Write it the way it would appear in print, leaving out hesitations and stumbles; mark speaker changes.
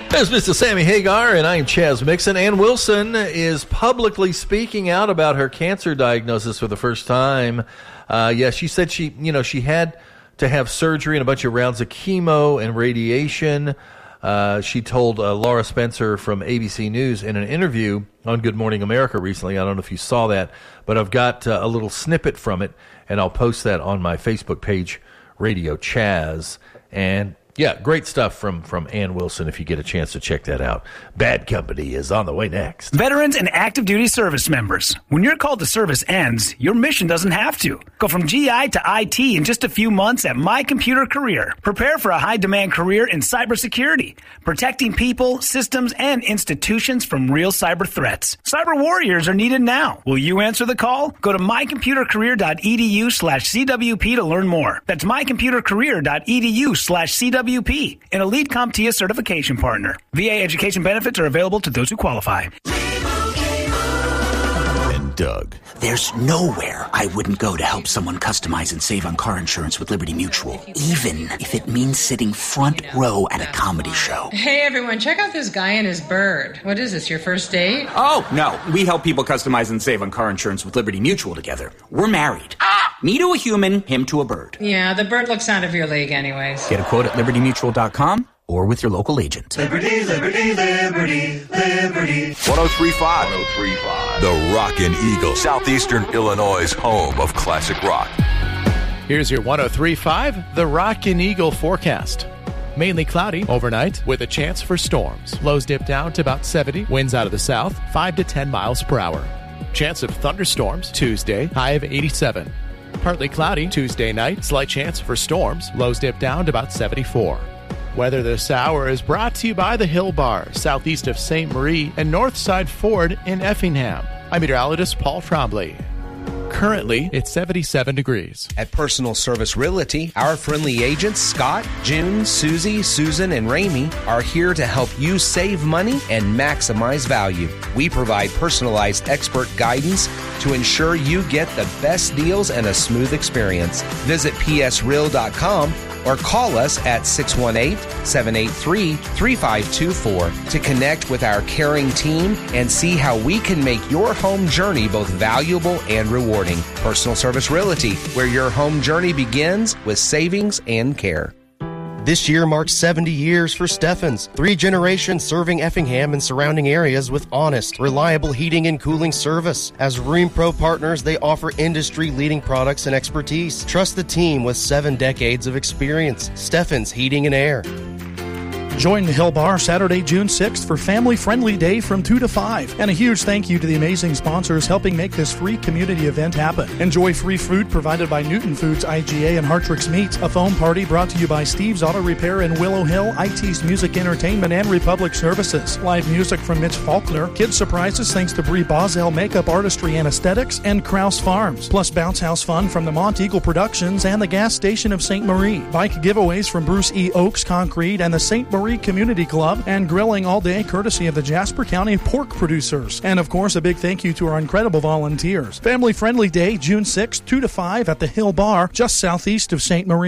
Speaker 1: There's Mr. Sammy Hagar, and I'm Chaz Mixon. Ann Wilson is publicly speaking out about her cancer diagnosis for the first time. She said she had to have surgery and a bunch of rounds of chemo and radiation. She told Laura Spencer from ABC News in an interview on Good Morning America recently. I don't know if you saw that, but I've got a little snippet from it, and I'll post that on my Facebook page, Radio Chaz. And yeah, great stuff from Ann Wilson if you get a chance to check that out. Bad Company is on the way next.
Speaker 2: Veterans and active duty service members. When your call to service ends, your mission doesn't have to. Go from GI to IT in just a few months at My Computer Career. Prepare for a high-demand career in cybersecurity, protecting people, systems, and institutions from real cyber threats. Cyber warriors are needed now. Will you answer the call? Go to mycomputercareer.edu/CWP to learn more. That's mycomputercareer.edu/CWP. An Elite CompTIA certification partner. VA education benefits are available to those who qualify.
Speaker 1: And Doug.
Speaker 3: There's nowhere I wouldn't go to help someone customize and save on car insurance with Liberty Mutual, even if it means sitting front row at a comedy show.
Speaker 4: Hey everyone, check out this guy and his bird. What is this, your first date?
Speaker 3: Oh, no. We help people customize and save on car insurance with Liberty Mutual together. We're married. Me to a human, him to a bird.
Speaker 4: Yeah, the bird looks out of your league anyways.
Speaker 3: Get a quote at libertymutual.com or with your local agent.
Speaker 5: Liberty, liberty, liberty, liberty.
Speaker 6: 103.5. The Rockin' Eagle, Southeastern Illinois' home of classic rock.
Speaker 7: Here's your 103.5, the Rockin' Eagle forecast. Mainly cloudy overnight with a chance for storms. Lows dip down to about 70. Winds out of the south, 5 to 10 miles per hour. Chance of thunderstorms Tuesday, high of 87. Partly cloudy Tuesday night, slight chance for storms. Lows dip down to about 74. Weather this hour is brought to you by the Hill Bar, southeast of St. Marie and Northside Ford in Effingham. I'm meteorologist Paul Trombley. Currently, it's 77 degrees.
Speaker 8: At Personal Service Realty, our friendly agents, Scott, June, Susie, Susan, and Ramey, are here to help you save money and maximize value. We provide personalized expert guidance to ensure you get the best deals and a smooth experience. Visit psreal.com or call us at 618-783-3524 to connect with our caring team and see how we can make your home journey both valuable and rewarding. Personal Service Realty, where your home journey begins with savings and care.
Speaker 9: This year marks 70 years for Steffens, 3 generations serving Effingham and surrounding areas with honest, reliable heating and cooling service. As Rheem Pro partners, they offer industry-leading products and expertise. Trust the team with 7 decades of experience. Steffens Heating and Air.
Speaker 10: Join the Hill Bar Saturday, June 6th for Family Friendly Day from 2 to 5. And a huge thank you to the amazing sponsors helping make this free community event happen. Enjoy free food provided by Newton Foods, IGA, and Hartrix Meats. A foam party brought to you by Steve's Auto Repair in Willow Hill, IT's Music Entertainment, and Republic Services. Live music from Mitch Faulkner. Kids surprises thanks to Brie Boswell Makeup Artistry and Aesthetics and Krause Farms. Plus bounce house fun from the Mont Eagle Productions and the gas station of St. Marie. Bike giveaways from Bruce E. Oaks Concrete and the St. Marie Community Club, and grilling all day courtesy of the Jasper County Pork Producers. And of course, a big thank you to our incredible volunteers. Family Friendly Day, June 6th, 2 to 5 at the Hill Bar, just southeast of St. Marie.